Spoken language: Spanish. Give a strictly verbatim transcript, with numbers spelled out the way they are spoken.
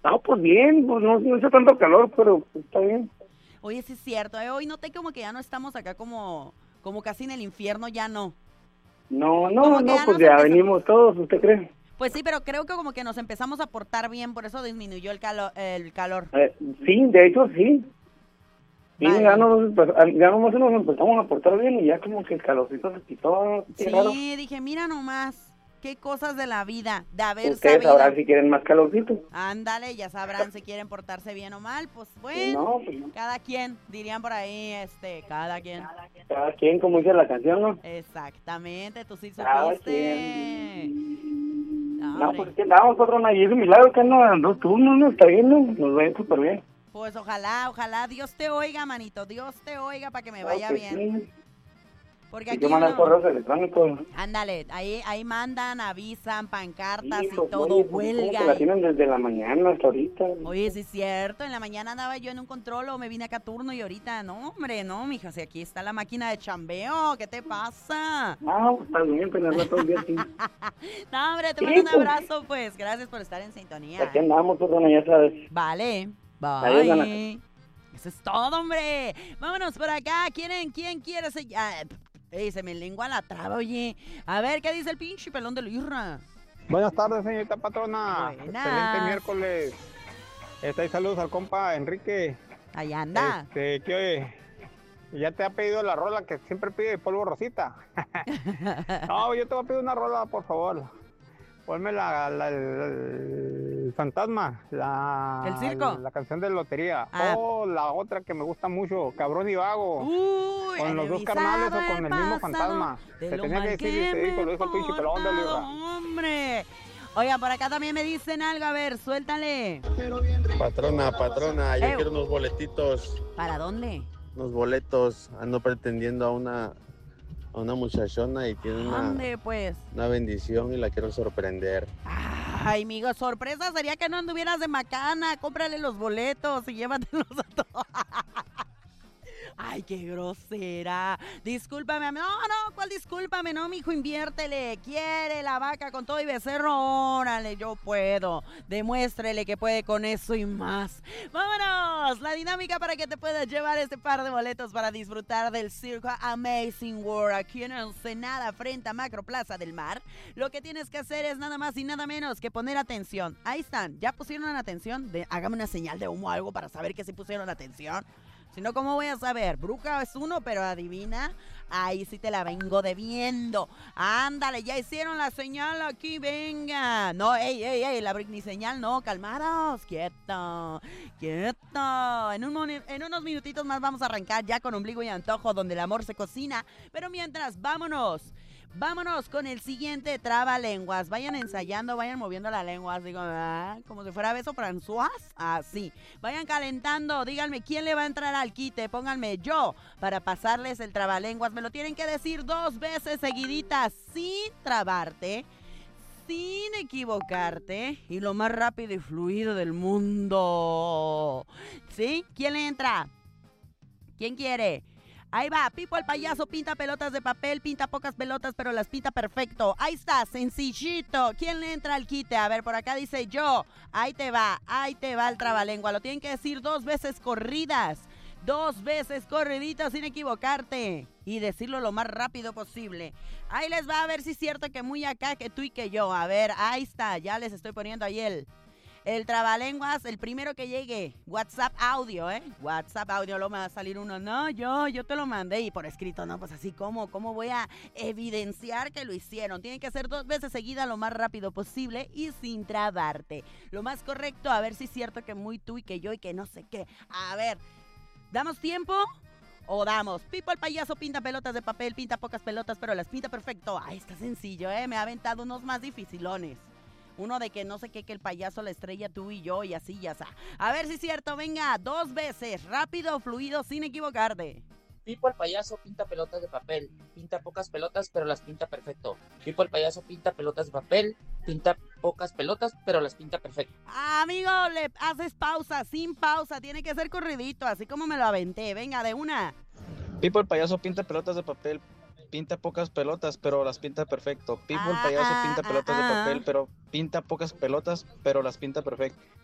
No, pues bien, pues no, no hace tanto calor, pero pues, está bien. Oye, sí es cierto, ¿eh? Hoy noté como que ya no estamos acá como, como casi en el infierno, ya no. No, no, Como que no, ya pues nos ya empezamos. venimos todos, ¿usted cree? Pues sí, pero creo que como que nos empezamos a portar bien, por eso disminuyó el calor. El calor. Eh, sí, de hecho sí. Sí, ya, Vale. nos, pues, ya nomás nos empezamos a portar bien y ya como que el calorcito se quitó, qué raro. Sí, dije, mira nomás, qué cosas de la vida, de haber Ustedes sabido. sabrán si quieren más calorcito. Ándale, ya sabrán si quieren portarse bien o mal, pues Si bueno, no, pues no. cada quien, dirían por ahí, este, cada quien. Cada quien, como dice la canción, ¿no? Exactamente, tú sí Cada supiste. quien. No, No, pues hombre, que nada, patrona, y es un milagro que no, dos turnos, no está bien, ¿no? Nos va súper bien. pues ojalá, ojalá Dios te oiga, manito, Dios te oiga para que me Claro vaya que bien. sí. Porque Hay que aquí mandar uno, correos electrónicos. ándale, ahí, ahí mandan, avisan, pancartas Sí, y pues, todo, oye, pues como que huelga. la Y... tienen desde la mañana hasta ahorita. Oye, sí es cierto, en la mañana andaba yo en un control o me vine acá a turno y ahorita, no, hombre, no, mija, si aquí está la máquina de chambeo, ¿qué te pasa? No, pues está bien, tenerla todo el día así. No, hombre, te Sí, mando un pues, abrazo, pues, gracias por estar en sintonía. aquí ¿Eh? andamos, patrona, ya sabes. Vale, Adiós, Ana. bye. Eso es todo, hombre. Vámonos por acá. ¿Quién, quién quiere ser? Ah, ey, se me lengua la traba, oye. A ver, ¿qué dice el pinche pelón de la Irra? Buenas tardes, señorita patrona. Buenas. Excelente miércoles. Este, y saludos al compa Enrique. Ahí anda. Este, que oye, ya te ha pedido la rola que siempre pide Polvo Rosita. No, yo te voy a pedir una rola, por favor. Ponme la, la- el, el fantasma, la, ¿El circo? la canción de lotería. Ah. O la otra que me gusta mucho, Cabrón y Vago. Uy, Con los dos carnales o con el mismo fantasma. De Se lo tenía que mal decir y usted me dijo, lo dijo el pinche he pelón de la portado, Irra. hombre. Oiga, por acá también me dicen algo. A ver, suéltale. Patrona, patrona, yo Ew. quiero unos boletitos, ¿Para dónde? unos boletos. Ando pretendiendo a una, a una muchachona y tiene una, ¿Dónde, pues? una bendición y la quiero sorprender. Ay, amigo, sorpresa sería que no anduvieras de macana. Cómprale los boletos y llévatelos a todos. Ay, qué grosera. Discúlpame. No, no, ¿cuál discúlpame? No, mijo, inviértele. Quiere la vaca con todo y becerro. Órale, yo puedo. Demuéstrele que puede con eso y más. ¡Vámonos! La dinámica para que te puedas llevar este par de boletos para disfrutar del circo Amazing World aquí en Ensenada, frente a Macro Plaza del Mar. Lo que tienes que hacer es nada más y nada menos que poner atención. Ahí están. ¿Ya pusieron atención? De, hágame una señal de humo o algo para saber que sí pusieron atención. Si no, ¿cómo voy a saber? Bruja es uno, pero adivina, ahí sí te la vengo debiendo. Ándale, ya hicieron la señal aquí, venga. No, ey, ey, ey, la Britney señal, no, calmados, quieto, quieto. En, un, en unos minutitos más vamos a arrancar ya con Ombligo y Antojo, donde el amor se cocina. Pero mientras, vámonos. Vámonos con el siguiente trabalenguas. Vayan ensayando, vayan moviendo la lengua, digo, ¿ah? Como si fuera beso François, así. Vayan calentando, díganme quién le va a entrar al quite, pónganme yo para pasarles el trabalenguas. Me lo tienen que decir dos veces seguiditas, sin trabarte, sin equivocarte y lo más rápido y fluido del mundo. ¿Sí? ¿Quién le entra? ¿Quién quiere? Ahí va, Pipo el payaso pinta pelotas de papel, pinta pocas pelotas, pero las pinta perfecto. Ahí está, sencillito. ¿Quién le entra al quite? A ver, por acá dice yo. Ahí te va, ahí te va el trabalengua. Lo tienen que decir dos veces corridas. Dos veces corriditas sin equivocarte. Y decirlo lo más rápido posible. Ahí les va a ver si es cierto que muy acá que tú y que yo. A ver, ahí está, ya les estoy poniendo ahí el... El trabalenguas, el primero que llegue, WhatsApp audio, ¿eh? WhatsApp audio, luego me va a salir uno, no, yo, yo te lo mandé y por escrito, no, pues así como, ¿cómo voy a evidenciar que lo hicieron? Tienen que ser dos veces seguida lo más rápido posible y sin trabarte. Lo más correcto, a ver si es cierto que muy tú y que yo y que no sé qué. A ver, ¿damos tiempo? O damos, Pipo el payaso pinta pelotas de papel, pinta pocas pelotas, pero las pinta perfecto. Ay, está sencillo, ¿eh? Me ha aventado unos más dificilones. Uno de que no sé qué, que el payaso la estrella tú y yo y así ya está. A ver si es cierto, venga, dos veces, rápido, fluido, sin equivocarte. Pipo el payaso pinta pelotas de papel, pinta pocas pelotas, pero las pinta perfecto. Pipo el payaso pinta pelotas de papel, pinta pocas pelotas, pero las pinta perfecto. Amigo, le haces pausa, sin pausa, tiene que ser corridito, así como me lo aventé. Venga, de una. Pipo el payaso pinta pelotas de papel, pinta pocas pelotas, pero las pinta perfecto. Pipo el Ah, payaso ah, pinta ah, pelotas de ah. papel, pero pinta pocas pelotas, pero las pinta perfecto.